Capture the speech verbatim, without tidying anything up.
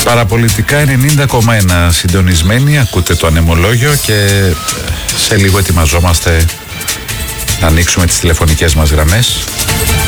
Παραπολιτικά ενενήντα κόμμα ένα συντονισμένοι, ακούτε το ανεμολόγιο και σε λίγο ετοιμαζόμαστε να ανοίξουμε τις τηλεφωνικές μας γραμμές.